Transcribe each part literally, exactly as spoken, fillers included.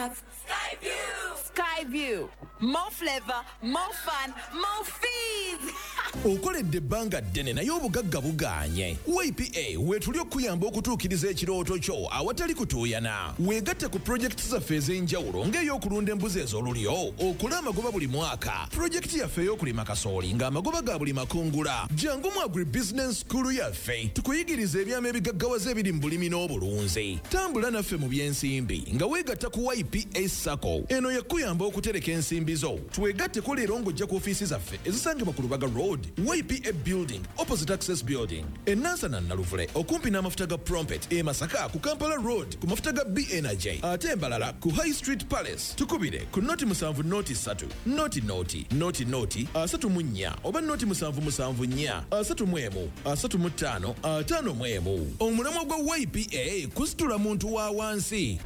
have Skyview. Skyview. More flavor, more fun, more fees. Okoledde ebbanga ddene naye obugagga buganye. Y P A weetuli okuyamba okutuukiriza ekirooto kyo awatali kutuuyana. Weegatte ku projekiti zaffe ez'enjawulo ng'ey'okulunda embuzi ez'olulyo, okula amagoba buli mwaka, projekiti yaffe ey'okulima kasooli ng'amagoba ga buli makungula. Jangu mu agribusiness school yaffe tukuyigiriza ebyama ebigaggawaza ebiri mu bulimi n'obulunzi. Tambula naffe mu by'ensimbi nga weegatta ku Y P A Sacco. Eno yakuyamba okutereka ensimbi zo. Twegatteko leero ng'ojja ku ofiisi zaffe ezisangibwa ku Lubaga Road, Y P A Building, opposite Access Building. E Nansana Naluvule, okumpi n'amafuta ga Prompet. E Masaka ku Kampala Road, ku mafuta ga B Energy. Ate Mbalala ku High Street Palace. Tukubire ku noti musanvu noti satu, noti noti, noti noti, asatu mu nnya, oba noti musanvu musanvu nnya, asatu mu emu, asatu mu ttaano, ataano mu emu. Omulamwa gwa Y P A kusitula muntu wa wansi.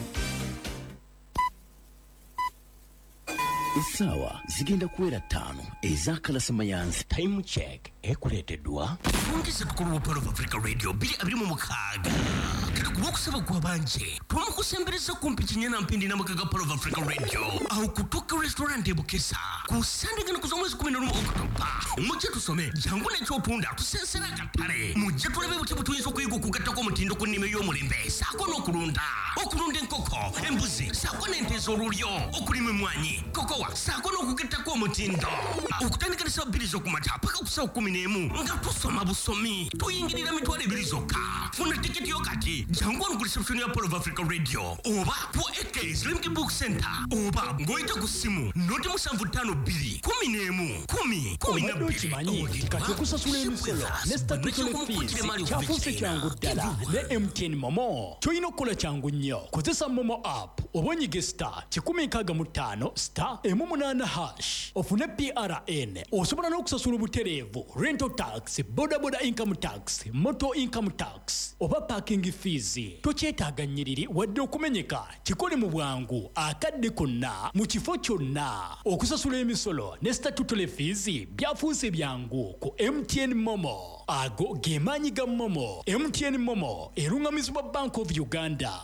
Essaawa zigenda kuwera ttaano ez'akalasa mayanzi. Time check ekuleeteddwa Ongeze tukulu Palo of Africa Radio bili abiri mu mukaaga. Katukuba okusaba kwa banje twamukusembereza kumpi kinyana mpindi na makaga Palo of Africa Radio au kutoka restaurant e Bukesa kusandika ku mwezi kumi na lumu Oktoba. Mujje tusome jangu n'ekyotunda tusensera katale. Mujje tulebe buti butuyinza okuyiga okugattako omutindo ku nnime y'omulembe saako n'okulunda okulunda enkoko embuzi saako n'ente ez'olulyo okulima emmwanyi kokowa saako n'okugattako omutindo okutandika n'essaawa bbiri z'okumata paka ku ssaawa kkumi n'emu nga tusoma busomi tuyingirira mitwalo ebiri zokka. Funa tiketi yo kati jangu wano ku reception ya Palo of Africa Radio oba ku A K's Limited Book Center oba ng'oyita ku ssimu noti musanvu ttaano bbiri kumi n'emu kumi kumi na bbiri. Okimanyi kati okusasula emisolo ne statutory fees kyafuuse kyangu ddala ne M T N Momo. Toyina okukola kyangu nnyo, kozesa Momo app oba onyige star kikumi nkaaga mu ttaano star emu munaana hash ofune P R N. Osobola n'okusasula obutereevu rental tax, boda boda income tax, motor income tax oba parking fees. Tokyetaaga nnyiriri wadde okumenyeka, kikole mu bwangu akadde konna mu kifo kyonna. Okusasula emisolo ne statutory fees byafuuse byangu ku M T N Momo. Ago ge maanyi ga Momo. M T N Momo erungamizibwa Bank of Uganda.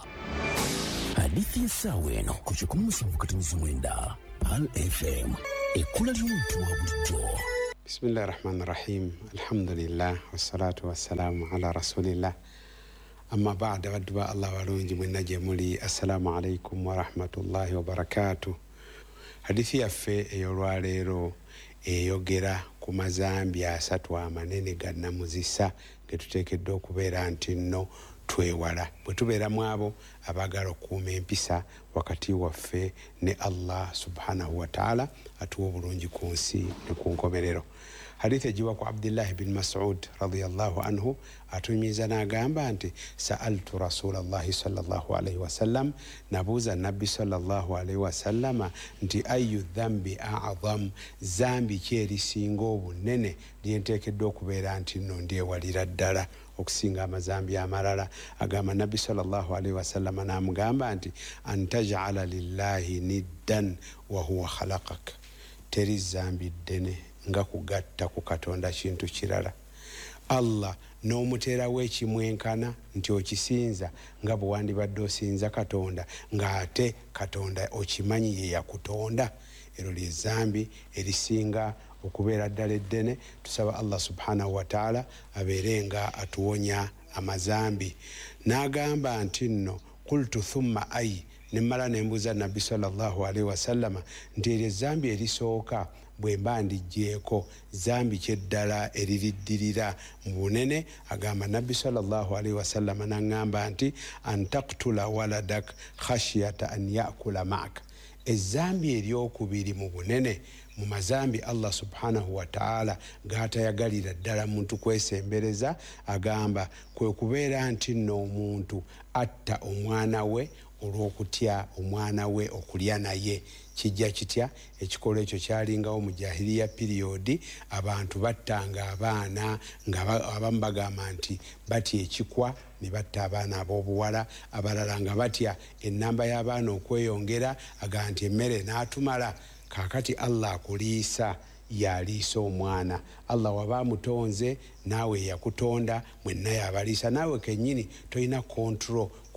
hadithi y'essaawa eno ku kikumi musanvu katonozi mwenda Pal F M ekkula ly'omuntu wa bulijjo. Bismillah ar-Rahman ar-Rahim. Alhamdulillah wassalatu wassalamu ala rasulillah. Amma ba'da wadduba Allah walungi mwenna gye muli. Assalamu alaikum wa rahmatullahi wa barakatuh. Hadithi yaffe ey'olwaleero eyogera ku mazambi asatu amanene gannamuzisa ge tuteekeddwa okubeera nti nno twewala bwe tubeera mu abo abaagala okukuuma empisa wakati waffe ne Allah subhanahu wa ta'ala atuwa obulungi ku nsi ne ku nkomerero. Hadithi ejiwa ku Abdullah bin Mas'ud radiyallahu anhu atunyumiza n'agamba nti sa'altu Rasulallahi sallallahu alayhi wa sallam, nabuuza nabbi sallallahu alayhi wa sallama nti ayu dhambi a'zam, zambi ki erisinga obunene lye nteekeddwa okubeera nti nno ndyewalira ddala okusinga amazambi amalala. Agamba nabbi sallallahu alayhi wa sallama n'amugamba nti antaj'ala lillahi niddan wa huwa khalaqak, teri zambi ddene nga kugatta ku Katonda kintu kirala. Allah n'omuterawo ekimwenkana nti okisinza nga bwe wandibadde osinza Katonda ng'ate Katonda okimanyi ye yakutonda. Ero lye zambi erisinga okubeera ddala eddene. Tusaba Allah subhanahu wa ta'ala abeere nga atuwonya amazambi. N'agamba nti nno qultu thumma ay, nemala nembuuza nabbi sallallahu alayhi wa sallama nti eryo zambi erisooka bwe mba ndigyeko zambi kyeddala eririddirira mu bunene. Agamba nabbi sallallahu alayhi wa sallama n'angamba nti antaktula waladak khashyata an yakula ma'ak, ezambi eryokubiri mu bunene mu mazambi Allah subhanahu wa ta'ala gatayagalira ddala muntu kwesembereza, agamba kwe kubeera nti nno omuntu atta omwana we olw'okutya omwana we okulya naye. Kijja kitya? Ekikolo ekyo kyalingawo mu jahiliya periodi. Abantu battanga abaana nga abamu bagamba nti batya ekikwa ne batta abaana ab'obuwala, abalala nga batya ennamba y'abaana okweyongera, agamba nti emmere n'atumala. Kaakati Allah akuliisa yaliisa omwana. Allah waba mutonze naawe yakutonda mwenna yabaliisa. Naawe kennyini toyina control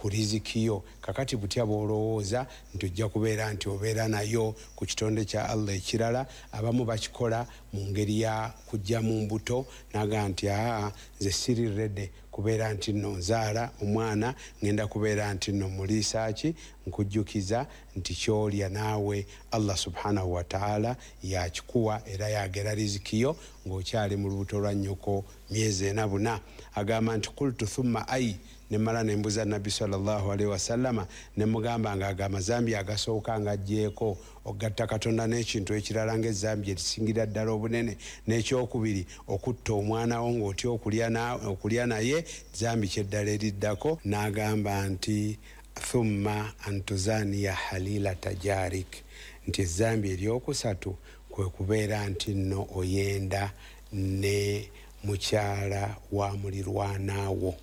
ku rizikiyo. Kakati butya bw'olowooza nti ojja kubeera nti obeera nayo ku kitonde kya Allah ekirala. Abamu bakikola mu ngeri ya kujja mu mbuto naga nti aa nze siriredde kubeera nti nno nzaala omwana ngenda kubeera nti nno muliisa ki nkujjukiza nti kyolya naawe Allah subhanahu wa ta'ala yakikuwa era yagera rizikiyo ng'okyali mu lubuto lwa nnyoko myezi ena buna. Agamba nti qultu thumma ai nemala nembuza nabbi sallallahu alaihi wasallama nemugamba nga aga amazambi agasooka nga ajjeeko ogatta Katonda n'ekintu ekirala ng'ezambi erisingira ddala obunene, n'ekyokubiri okutta omwana wo ng'otya okulya naye zambi kyeddala eriddako. N'agamba nti thumma antuzaniya halila tajarik, nti ezambi eryokusatu kwe kubeera nti nno oyenda ne mukyala wa mulirwanaawo.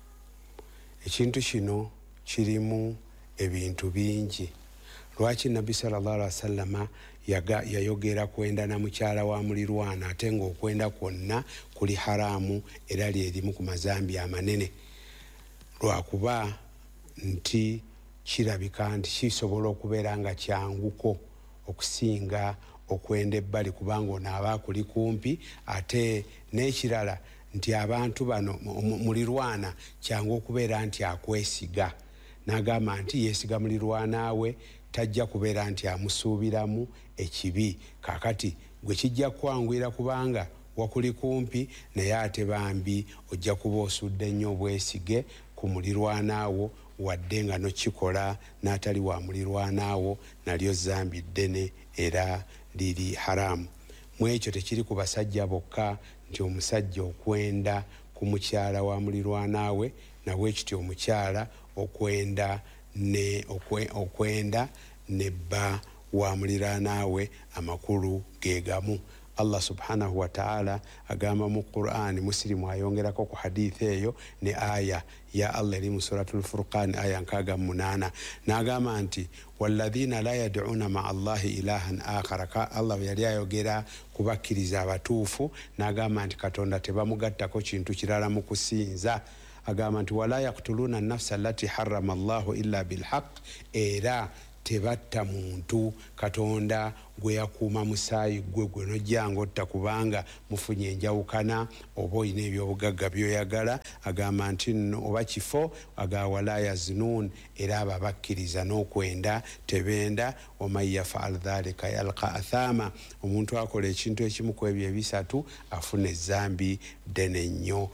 Ekintu kino kirimu ebintu bingi. Lwaki nabbi sallallahu alaihi wasallama yayogera kwenda na mukyala wa mulirwana ate ng'okwenda kwonna kuli haramu era lyerimu ku mazambi amanene? Lwakuba nti kirabika nti kisobola okubeera nga kyanguko okusinga okwenda ebbali kubanga onaaba kuli kumpi. Ate n'ekirala nti abantu bano mulirwana kyangu okubeera nti akwesiga. N'agamba nti yeesiga mulirwanaawe tajja kubeera nti amusuubiramu ekibi. Kakati gwe kijja kwanguira kubanga wakuli kumpi, naye ate bambi ojja kuba osudde nnyo obwesige ku mulirwanaawo wadde nga nokikola n'atali wa mulirwanaawo, nalyo zambi ddene era liri haramu. Mu ekyo tekiri ku basajja bokka nti omusajja okwenda ku mukyala wa mulirwanaawe, nawe ekityo omukyala okwenda ne okwe, okwenda nebba wa mulirwanaawe amakulu gegamu. Allah subhanahu wa ta'ala agamba mu Qur'an, Muslimu ayongerako ku hadith eyo ne aya ya Allah eri mu suratul Furqan aya nkaga munana. N'agamba nti walladhina la yad'una ma'a Allahi ilahan akhara. Allah yali ayogera kubakkiriza abatuufu, n'agamba nti Katonda tebamugattako kintu kirala mu kusinza. Agamba nti wala yaqtuluna an-nafsa allati harrama Allahu illa bilhaq, era tebatta muntu Katonda gwe yakuuma musaayi gwe gwe nojjanga otta kubanga mufunye enjawukana oba olina ebyobugagga byoyagala. Agamba nti nno oba kifo aga wala yazinun, era abo abakkiriza n'okwenda tebenda. Waman yafaal dhalika yalqa athama, omuntu akola ekintu ekimu ku ebyo ebisatu afuna ezambi ddene nnyo.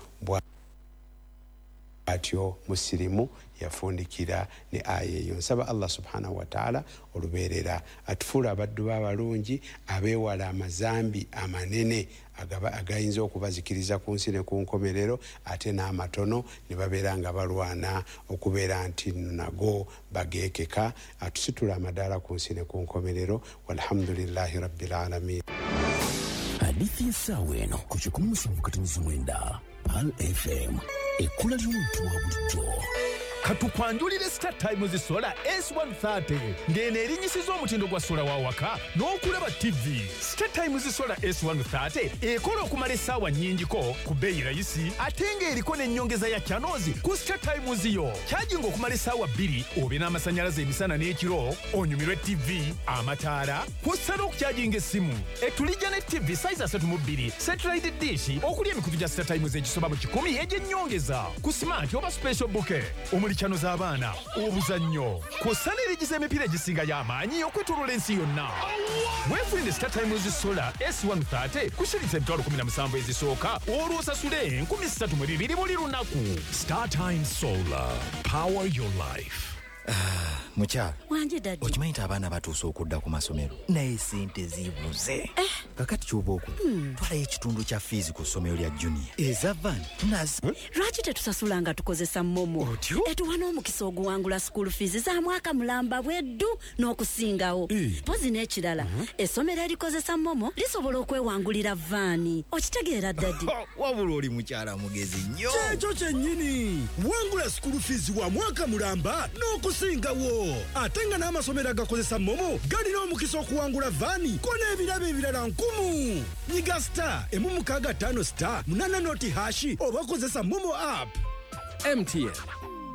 Atyo Muslimu yafundikira ne aya eyo. Nsaba Allah subhanahu wa ta'ala olubeerera atufuula abaddu b'abalungi abeewala amazambi amanene agayinza okubazikiriza ku nsi ne ku nkomerero, ate n'amatono ne babeera nga balwana okubeera nti nago bageekeka. Atusitula amadaala ku nsi ne ku nkomerero. Walhamdulillahi rabbil alamin. Hadithi ensaawa eno ku kikumi musanvu katonyizo mwenda Pal F M, ekkula ly'omuntu wa bulijjo. Katukwanjulire Star Times Solar S one thirty ng'eno erinnyisiza omutindo gwa sola wa waka n'okulaba T V. Star Times Solar S one thirty ekola okumala essaawa nnyingiko ku bbeeyi rayisi, ate ng'eriko n'ennyongeza ya channels ku Star Times yo. Kyajinga okumala essaawa bbiri obe n'amasannyalaze emisana n'ekiro, onyumirwe T V, amataala, kw'ossa n'okukyajinga essimu. Etulijja ne T V size asatu mu bbiri, satellite dish okuli emikutu gya Star Times egisoba mu kikumi egy'ennyongeza ku smart oba special bouquet, chano z'abaana, obuzannyo, kw'ossa n'erigiza emipiira egisinga y'amaanyi okwetooloola ensi yonna. Weefunire Star Times Solar S one thirty ku shillings emitwalo kumi na musanvu ezisooka olw'osasule enkumi ssatu mu bibiri buli lunaku. Star Times Solar, power your life. Mukyala wanje dadi, okimanyi nti abaana batuuse okudda ku masomero naye sente zibuze. eh. Kakati ky'oba okola hmm. twalayo ekitundu kya fiizi ku ssomero lya junior eza van tunazi hmm? Lwaki tetusasula nga tukozesa momo? Otyo? Etuwa n'omukisa oguwangula school fees za mwaka mulamba bweddu n'okusingawo. Eh. Pozi n'ekirala uh-huh. essomero erikozesa momo lisobola okwewangulira vaani. Okitegeera dadi? Wabula oli mukyala mugezi nnyo. Kyekyo kyennyini, wangula school fees wa mwaka mulamba n'okusingawo. Ate nga n'amasomero agakozesa momo galina omukisa okuwangula vaani ko n'ebirabo ebirala nkumu. Nyiga star emu mukaaga ttaano star munaana noti hashi oba kozesa momo app. M T N,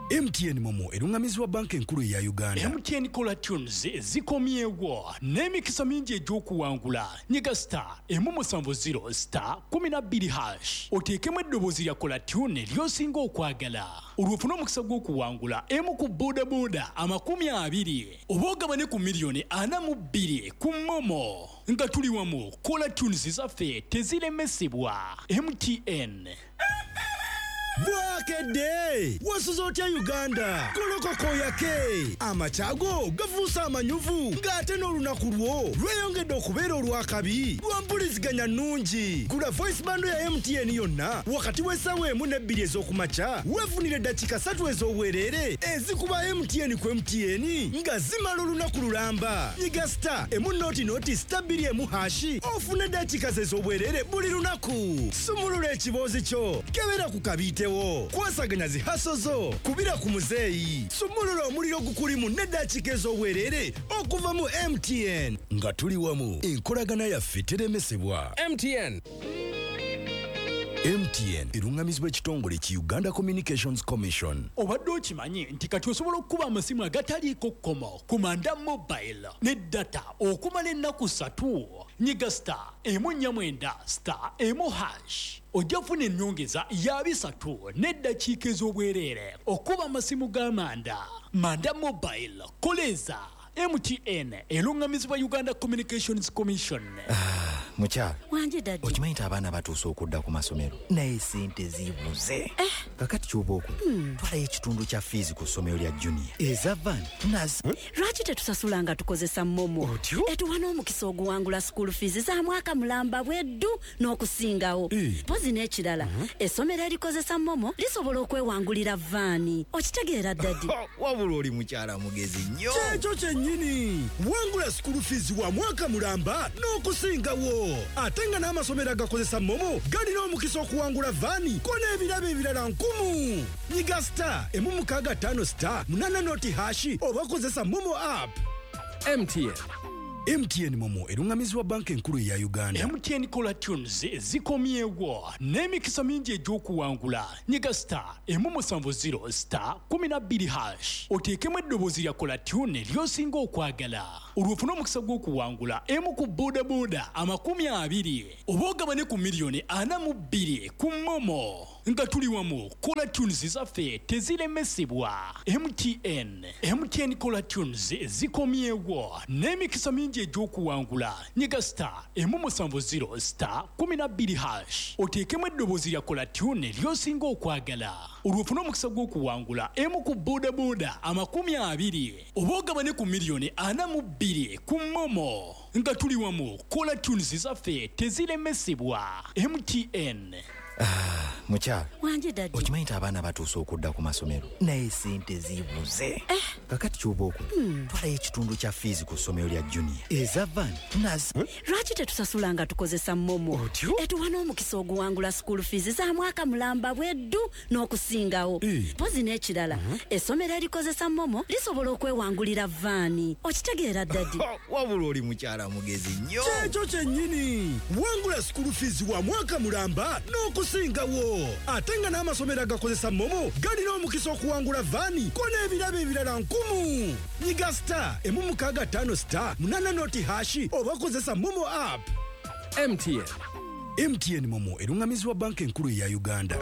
M T N Momo erungamizibwa banka enkulu ya Uganda. M T N Kola Tunes zikomyewo n'emikisa mingi egy'okuwangula. Nyiga star emu musanvu zero star kumi na bbiri hash oteekemu eddoboozi lya Kola Tune ly'osinga okwagala. Olwofuna omukisa gw'okuwangula emu ku boodabooda amakumi abiri oba ogabane ku miliyoni ana mu bbiri ku Momo. Nga tuli wamu Kola Tunes zaffe teziremesebwa. M T N. Bwakedde wasuzotya Uganda kolokoko yake amachago gafuusa amanyuvu ng'ate n'olunaku lwo lweyongedde okubeera olwakabi lwampuliziganya nnungi. Gula voice bando ya M T N yonna wakati w'essaawa emu n'ebbiri ez'okumakya weefunire eddakiika ssatu ez'obwereere ezikuba M T N ku M T N nga zimala olunaku lulamba. Nyiga star emu nooti nooti star bbiri emu hashi ofune eddakiika ze ez'obwereere buli lunaku. Sumulula ekiboozi kyo kebera ku kabiite kwasaganya zihaso zo kubira ku muzeeyi. Sumulula omuliro gukulimu n'eddakiika ez'obwereere okuva mu M T N nga tuli wamu enkolagana yaffe teremesebwa. M T N. M T N erungamizibwa ekitongole ki Uganda Communications Commission. Obadde okimanyi nti kati osobola okuba amasimu agataliiko kkomo ku manda mobile ne data okumala ennaku ssatu. Nyiga star emu nnya mwenda star emu hash ojja kufuna ennyongeza ya bisatu n'eddakiika ez'obwereere okuba amasimu g'amanda. Manda mobile koleza. M T N erungamizibwa Uganda Communications Commission. Mukyala wanje dadi okimanyi nti abaana batuuse okudda ku masomero naye sente zibuze. eh. Kakati ky'oba okola hmm. twalayo ekitundu kya fiizi ku ssomero lya junior eza van tunazi hmm? Lwaki tetusasula nga tukozesa Momo etuwa n'omukisa oguwangula school fees za mwaka mulamba bweddu n'okusingawo. eh. Pozi n'ekirala uh-huh. essomero erikozesa Momo lisobola okwewangulira vaani. Okitegeera dadi wabula oli mukyala mugezi nnyo. Kyekyo kyennyini wangula school fees wa mwaka mulamba n'okusingawo. Ate nga n'amasomero agakozesa Momo galina omukisa okuwangula vaani ko n'ebirabo ebirala nkumu. Nyiga star emu mukaaga ttaano star munaana nooti hashi oba kozesa Momo app. M T N. M T N Momo erungamizibwa banka enkulu ya Uganda. M T N Kola Tunes zikomyewo n'emikisa mingi egy'okuwangula. Nyiga star emu musanvu zero star kumi na bbiri hash oteekemu eddoboozi lya Kola Tune ly'osinga okwagala. Olwofuna omukisa gw'okuwangula emu ku boodabooda amakumi abiri oba ogabane ku miliyoni ana mu bbiri ku Momo. Nga tuli wamu Kola Tunes zaffe teziremesebwa. M T N. M T N Kola Tunes zikomyewo n'emikisa mingi egy'okuwangula. Nyiga star emu musanvu zero star kumi na bbiri hash oteekemu eddoboozi lya Kola Tune ly'osinga okwagala. Olwofuna omukisa gw'okuwangula emu ku boodabooda amakumi abiri oba ogabane ku miliyoni ana mu bbiri ku Momo. Nga tuli wamu Kola Tunes zaffe teziremesebwa. M T N. Ah, mukyala wanje dadi okimanyi nti abaana batuuse okudda ku masomero naye sente zibuze. eh. Kakati ky'oba okola hmm. twalayo ekitundu kya fiizi ku ssomero lya junior eza van tunazi hmm? Lwaki tetusasula nga tukozesa Momo etuwa n'omukisa oguwangula school fees za mwaka mulamba bweddu n'okusingawo. eh. Pozi n'ekirala uh-huh. essomero erikozesa Momo lisobola okwewangulira vaani. Okitegeera dadi wabula oli mukyala mugezi nnyo. Kyekyo kyennyini wangula school fees wa mwaka mulamba n'okusingawo. Ate nga n'amasomero agakozesa Momo galina omukisa okuwangula vaani ko n'ebirabo ebirala nkumu. Nyiga star emu mukaaga ttaano star munaana nooti hashi oba kozesa Momo app. M T N. M T N Momo erungamizibwa banka enkulu ya Uganda.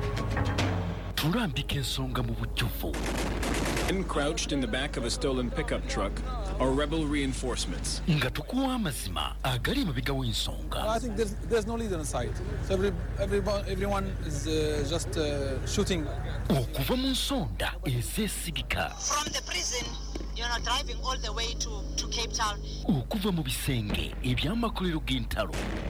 Tulambika ensonga mu bujjuvu. Crouched in the back of a stolen pickup truck are rebel reinforcements. Nga tukuwa amazima agali emabega w'ensonga. I think there's, there's no leader in sight. So every, everyone, everyone is uh, just uh, shooting. Okuva mu nsonda ezeesigika. From the prison, you know, driving all the way to, to Cape Town. Okuva mu bisenge eby'amakolero g'entalo.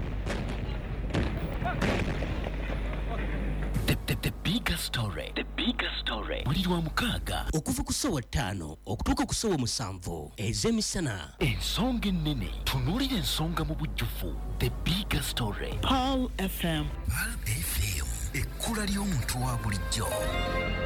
The, the, the bigger story. The bigger story. Buli lwa mukaaga. Okuva ku ssaawa ttaano okutuuka ku ssaawa musanvu ez'emisana. Ensonga ennene. Tunuulira ensonga mu bujjuvu. The bigger story. Pearl F M. Pearl F M. Ekkula ly'omuntu wa bulijjo.